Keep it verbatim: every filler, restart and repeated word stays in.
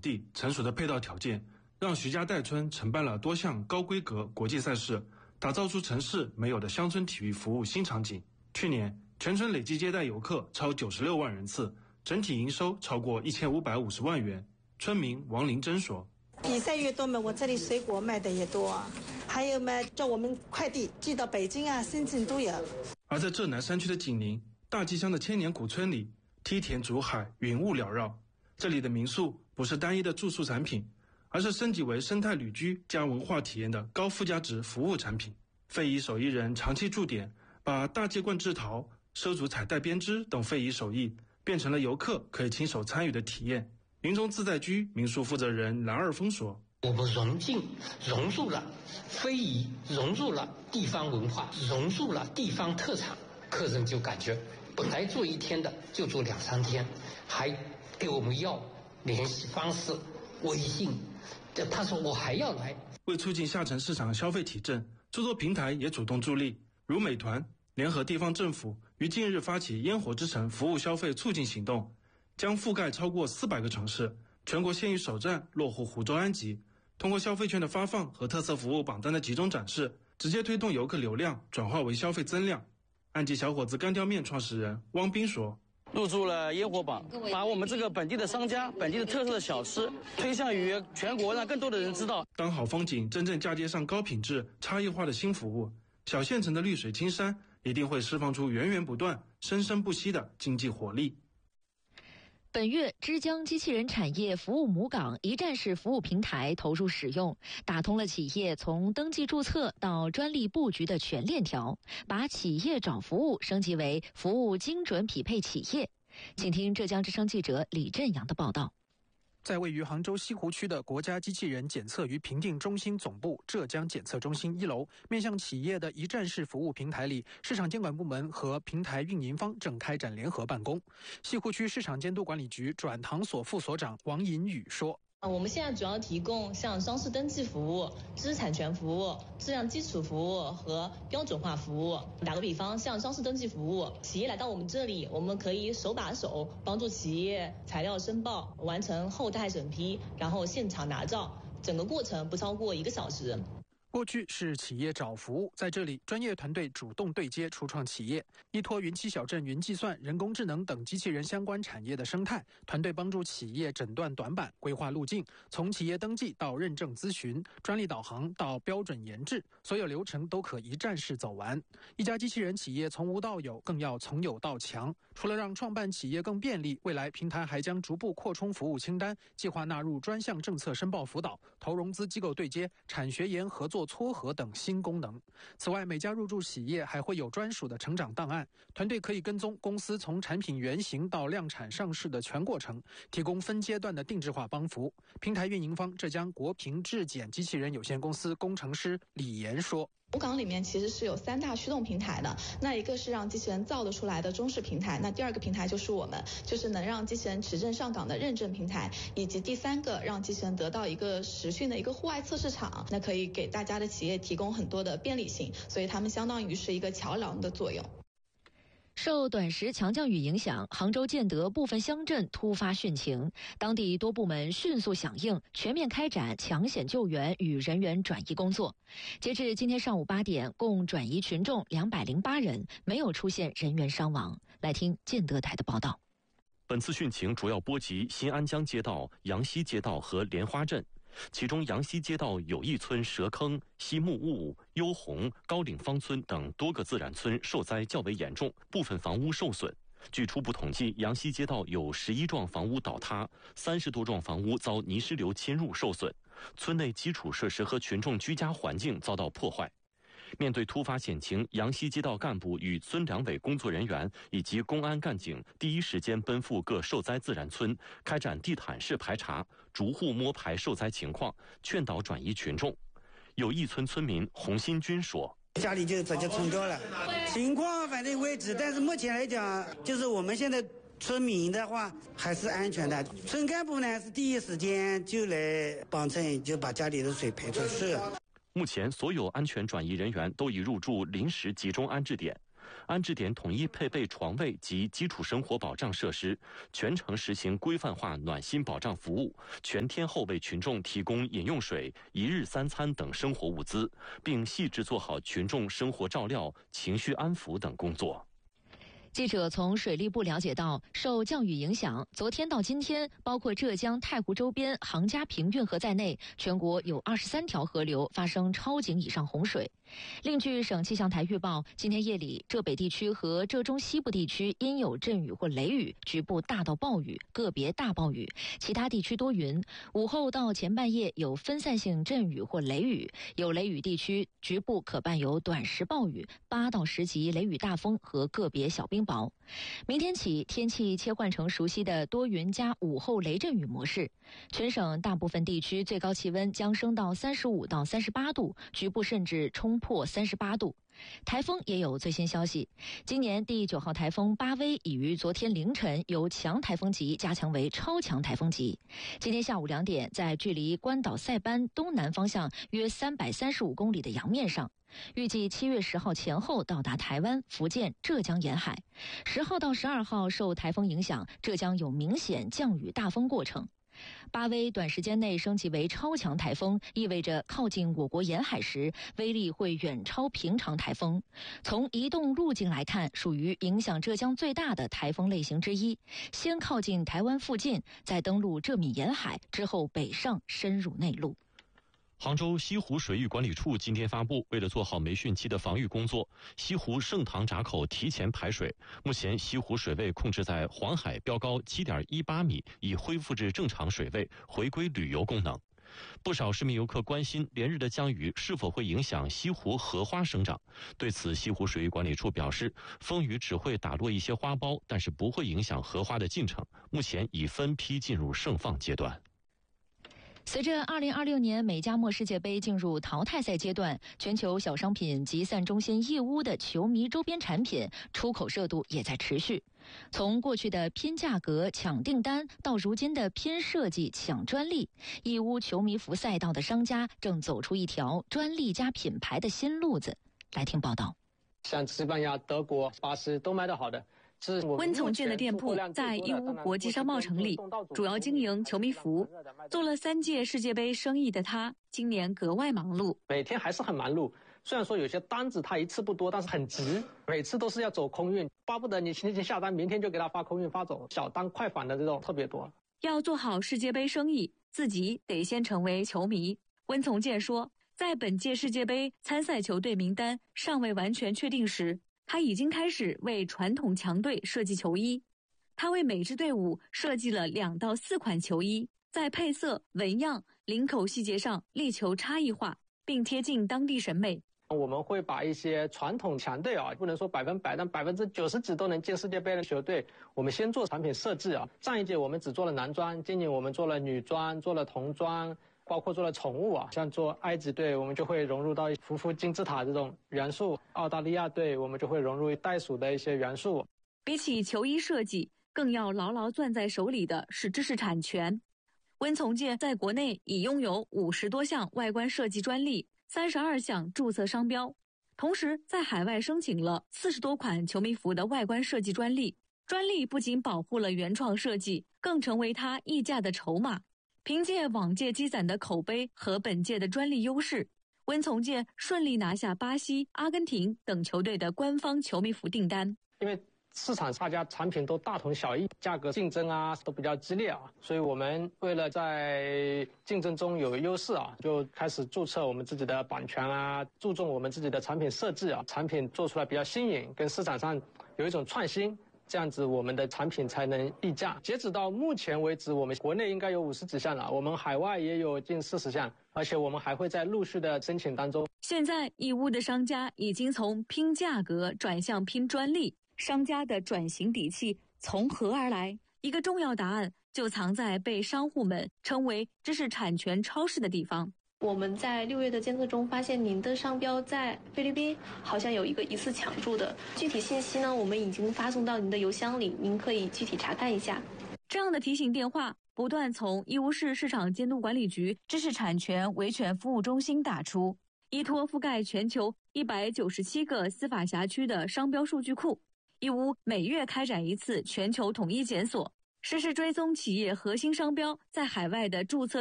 地、成熟的配套条件，让徐家代村承办了多项高规格国际赛事，打造出城市没有的乡村体育服务新场景。去年全村累计接待游客超九十六万人次，整体营收超过一千五百五十万元。村民王林珍说：“ 比赛越多嘛，我这里水果卖的也多啊，还有嘛，叫我们快递寄到北京啊、深圳都有。” 而在浙南山区的景宁大吉乡的千年古村里，梯田竹海，云雾缭绕。这里的民宿不是单一的住宿产品，而是升级为生态旅居加文化体验的高附加值服务产品。非遗手艺人长期驻点，把大接棍制陶、绶竹彩带编织等非遗手艺变成了游客可以亲手参与的体验。云中自在居民宿负责人蓝二峰说：“ 我们融进融入了非遗，融入了地方文化，融入了地方特产，客人就感觉本来住一天的就住两三天，还给我们要联系方式、微信，他说我还要来。” 为促进下沉市场消费提振，诸多平台也主动助力，如美团联合地方政府于近日发起烟火之城服务消费促进行动，将覆盖超过四百个城市，全国县域首站落户湖州安吉。通过消费券的发放和特色服务榜单的集中展示，直接推动游客流量转化为消费增量。安吉小伙子干雕面创始人汪斌说：“ 入驻了烟火榜，把我们这个本地的商家、本地的特色的小吃推向于全国，让更多的人知道。 当好风景真正嫁接上高品质、差异化的新服务，小县城的绿水青山一定会释放出源源不断、生生不息的经济活力。” 本月，枝江机器人产业服务母港一站式服务平台投入使用，打通了企业从登记注册到专利布局的全链条，把企业找服务升级为服务精准匹配企业。请听浙江之声记者李振阳的报道。 在位于杭州西湖区的国家机器人检测与评定中心总部浙江检测中心一楼，面向企业的一站式服务平台里，市场监管部门和平台运营方正开展联合办公。西湖区市场监督管理局转塘所副所长王银宇说：“ 我们现在主要提供像商事登记服务、知识产权服务、质量基础服务和标准化服务。打个比方，像商事登记服务，企业来到我们这里，我们可以手把手帮助企业材料申报，完成后台审批，然后现场拿照，整个过程不超过一个小时。” 过去是企业找服务，在这里专业团队主动对接初创企业，依托云栖小镇、云计算、人工智能等机器人相关产业的生态，团队帮助企业诊断短板、规划路径，从企业登记到认证咨询、专利导航到标准研制，所有流程都可一站式走完。一家机器人企业从无到有，更要从有到强。除了让创办企业更便利，未来平台还将逐步扩充服务清单，计划纳入专项政策申报辅导、投融资机构对接、产学研合作撮合等新功能。此外，每家入驻企业还会有专属的成长档案，团队可以跟踪公司从产品原型到量产上市的全过程，提供分阶段的定制化帮扶。平台运营方浙江国平质检机器人有限公司工程师李岩说：“ 母港里面其实是有三大驱动平台的，那一个是让机器人造得出来的中式平台，那第二个平台就是我们，就是能让机器人持证上岗的认证平台，以及第三个让机器人得到一个实训的一个户外测试场，那可以给大家的企业提供很多的便利性，所以他们相当于是一个桥梁的作用。” 受短时强降雨影响，杭州建德部分乡镇突发汛情，当地多部门迅速响应，全面开展抢险救援与人员转移工作。截至今天上午八点，共转移群众两百零八人，没有出现人员伤亡。来听建德台的报道。 本次汛情主要波及新安江街道、杨溪街道和莲花镇。其中杨溪街道友谊村蛇坑、西木坞、幽红、高岭方村等多个自然村受灾较为严重，部分房屋受损。据初步统计，杨溪街道有十一幢房屋倒塌，三十多幢房屋遭泥石流侵入受损，村内基础设施和群众居家环境遭到破坏。面对突发险情，杨溪街道干部与村两委工作人员以及公安干警第一时间奔赴各受灾自然村，开展地毯式排查，逐户摸排受灾情况，劝导转移群众。友谊村村民洪新军说：“ 家里就直接冲掉了，情况反正未知，但是目前来讲，就是我们现在村民的话还是安全的。村干部呢是第一时间就来帮衬，就把家里的水排出去。” 目前，所有安全转移人员都已入驻临时集中安置点。 安置点统一配备床位及基础生活保障设施，全程实行规范化暖心保障服务，全天候为群众提供饮用水、一日三餐等生活物资，并细致做好群众生活照料、情绪安抚等工作。 记者从水利部了解到，受降雨影响，昨天到今天，包括浙江太湖周边杭嘉平运河在内，全国有二十三条河流发生超警以上洪水。另据省气象台预报，今天夜里浙北地区和浙中西部地区阴有阵雨或雷雨，局部大到暴雨，个别大暴雨，其他地区多云。午后到前半夜有分散性阵雨或雷雨，有雷雨地区局部可伴有短时暴雨，八到十级雷雨大风和个别小冰雹。明天起，天气切换成熟悉的多云加午后雷阵雨模式，全省大部分地区最高气温将升到三十五到三十八度，局部甚至冲破三十八度。台风也有最新消息，今年第九号台风巴威已于昨天凌晨由强台风级加强为超强台风级。今天下午两点，在距离关岛塞班东南方向约三百三十五公里的洋面上，预计七月十号前后到达台湾、福建、浙江沿海。十号到十二号受台风影响，浙江有明显降雨大风过程。巴威短时间内升级为超强台风，意味着靠近我国沿海时威力会远超平常台风。从移动路径来看，属于影响浙江最大的台风类型之一，先靠近台湾附近，再登陆浙闽沿海，之后北上深入内陆。 杭州西湖水域管理处今天发布，为了做好梅汛期的防御工作，西湖盛塘闸口提前排水。目前西湖水位控制在黄海标高 七点一八米，已恢复至正常水位，回归旅游功能。不少市民游客关心连日的降雨是否会影响西湖荷花生长。对此，西湖水域管理处表示，风雨只会打落一些花苞，但是不会影响荷花的进程，目前已分批进入盛放阶段。 随着二零二六年美加墨世界杯进入淘汰赛阶段，全球小商品集散中心义乌的球迷周边产品出口热度也在持续。从过去的拼价格、抢订单，到如今的拼设计、抢专利，义乌球迷服赛道的商家正走出一条专利加品牌的新路子。来听报道。 像西班牙、德国、巴西都卖得好的。 温从建的店铺在义乌国际商贸城里，主要经营球迷服。做了三届世界杯生意的他，今年格外忙碌。 每天还是很忙碌，虽然说有些单子他一次不多，但是很急，每次都是要走空运，巴不得你星期天下单，明天就给他发空运发走。小单快返的这种特别多。 要做好世界杯生意，自己得先成为球迷。温从建说，在本届世界杯参赛球队名单尚未完全确定时，他已经开始为传统强队设计球衣。他为每支队伍设计了两到四款球衣，在配色、纹样、领口细节上力求差异化，并贴近当地审美。 我们会把一些传统强队啊，不能说百分百，但百分之九十几都能进世界杯的球队，我们先做产品设计啊。上一届我们只做了男装，今年我们做了女装，做了童装，包括做了宠物啊，像做埃及队，我们就会融入到匍匐金字塔这种元素；澳大利亚队，我们就会融入袋鼠的一些元素。 比起球衣设计，更要牢牢攥在手里的是知识产权。温从建在国内已拥有五十多项外观设计专利，三十二项注册商标，同时在海外申请了四十多款球迷服的外观设计专利。专利不仅保护了原创设计，更成为他溢价的筹码。凭借往届积攒的口碑和本届的专利优势，温从建顺利拿下巴西、阿根廷等球队的官方球迷服订单。 因为市场大家产品都大同小异，价格竞争啊都比较激烈啊，所以我们为了在竞争中有优势啊，就开始注册我们自己的版权啊，注重我们自己的产品设计啊，产品做出来比较新颖，跟市场上有一种创新。这样子我们的产品才能溢价。截止到目前为止，我们国内应该有五十几项了，我们海外也有近四十项，而且我们还会在陆续的申请当中。 现在义乌的商家已经从拼价格转向拼专利，商家的转型底气从何而来？一个重要答案就藏在被商户们称为知识产权超市的地方。 我们在六月的监测中发现，您的商标在菲律宾好像有一个疑似抢注的具体信息呢，我们已经发送到您的邮箱里，您可以具体查看一下。 这样的提醒电话不断从义乌市市场监督管理局知识产权维权服务中心打出， 依托覆盖全球一百九十七个司法辖区的商标数据库，义乌每月开展一次全球统一检索，实时追踪企业核心商标在海外的注册